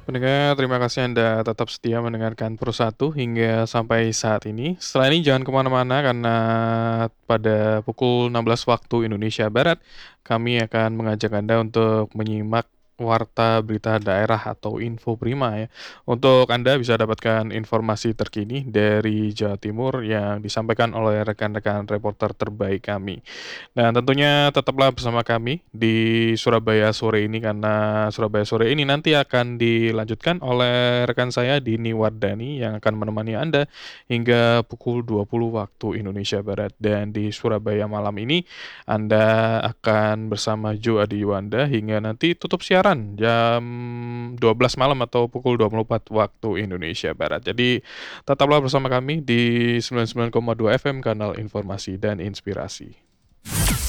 Pendengar, terima kasih Anda tetap setia mendengarkan Persatu hingga sampai saat ini. Setelah ini jangan kemana-mana karena pada pukul 16 waktu Indonesia Barat, kami akan mengajak Anda untuk menyimak Warta Berita Daerah atau Info Prima ya. Untuk Anda bisa dapatkan informasi terkini dari Jawa Timur yang disampaikan oleh rekan-rekan reporter terbaik kami. Dan tentunya tetaplah bersama kami di Surabaya sore ini karena Surabaya sore ini nanti akan dilanjutkan oleh rekan saya Dini Wardani yang akan menemani Anda hingga pukul 20 waktu Indonesia Barat. Dan di Surabaya malam ini Anda akan bersama Jo Adiwanda hingga nanti tutup siaran jam 12 malam atau pukul 24 waktu Indonesia Barat. Jadi tetaplah bersama kami di 99,2 FM kanal Informasi dan Inspirasi.